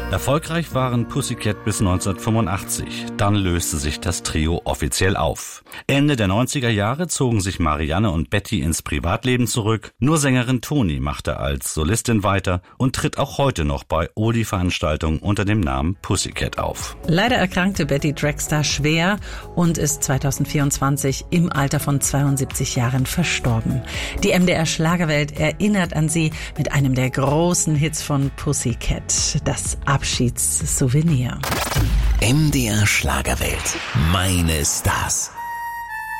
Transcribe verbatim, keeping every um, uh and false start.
Erfolgreich waren Pussycat bis neunzehnhundertfünfundachtzig. Dann löste sich das Trio offiziell auf. Ende der neunziger Jahre zogen sich Marianne und Betty ins Privatleben zurück. Nur Sängerin Toni machte als Solistin weiter und tritt auch heute noch bei Oldie-Veranstaltungen unter dem Namen Pussycat auf. Leider erkrankte Betty Dragstar schwer und ist zweitausendvierundzwanzig im Alter von zweiundsiebzig Jahren verstorben. Die M D R Schlagerwelt erinnert an sie mit einem der großen Hits von Pussycat, das Abschiedssouvenir. M D R Schlagerwelt. Meine Stars.